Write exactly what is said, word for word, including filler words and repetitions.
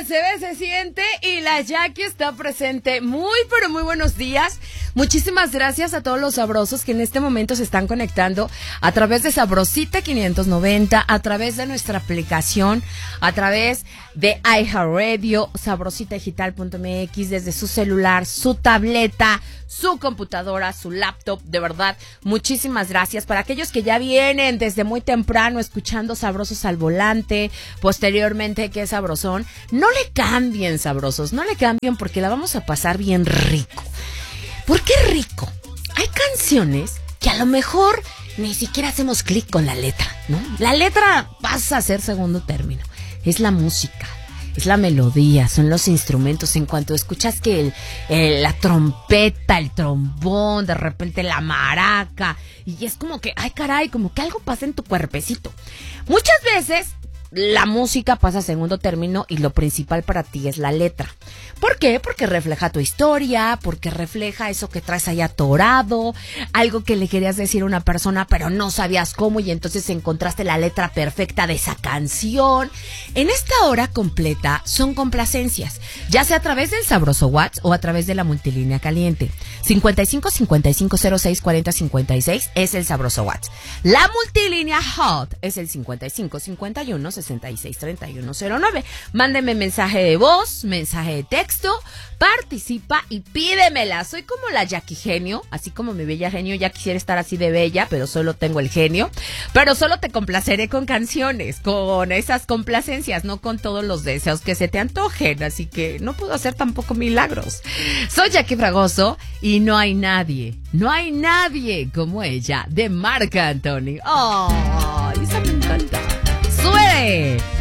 se ve, se siente y la Jackie está presente. Muy, pero muy buenos días. Muchísimas gracias a todos los sabrosos que en este momento se están conectando a través de Sabrosita quinientos noventa, a través de nuestra aplicación, a través de iHeartRadio, sabrosita digital punto m x, desde su celular, su tableta, su computadora, su laptop. De verdad, muchísimas gracias. Para aquellos que ya vienen desde muy temprano escuchando Sabrosos al Volante, posteriormente ¿Qué Sabrosón? No le cambien, sabrosos, no le cambien porque la vamos a pasar bien rico. ¿Por qué rico? Hay canciones que a lo mejor ni siquiera hacemos clic con la letra, ¿no? La letra pasa a ser segundo término. Es la música, es la melodía, son los instrumentos. En cuanto escuchas que el, el, la trompeta, el trombón, de repente la maraca, y es como que, ay caray, como que algo pasa en tu cuerpecito. Muchas veces la música pasa a segundo término y lo principal para ti es la letra. ¿Por qué? Porque refleja tu historia, porque refleja eso que traes ahí atorado, algo que le querías decir a una persona pero no sabías cómo y entonces encontraste la letra perfecta de esa canción. En esta hora completa son complacencias, ya sea a través del Sabroso WhatsApp o a través de la multilínea caliente. cincuenta y cinco cincuenta y cinco cero seis cuarenta cincuenta y seis es el Sabroso WhatsApp. La multilínea Hot es el cincuenta y cinco cincuenta y uno sesenta y seis treinta y uno cero nueve. Mándeme mensaje de voz, mensaje de texto, participa y pídemela. Soy como la Jackie Genio, así como mi bella genio. Ya quisiera estar así de bella, pero solo tengo el genio. Pero solo te complaceré con canciones, con esas complacencias, no con todos los deseos que se te antojen. Así que no puedo hacer tampoco milagros. Soy Jackie Fragoso y no hay nadie, no hay nadie como ella, de Marc Anthony. ¡Oh! Esa me encanta. ¡Suele!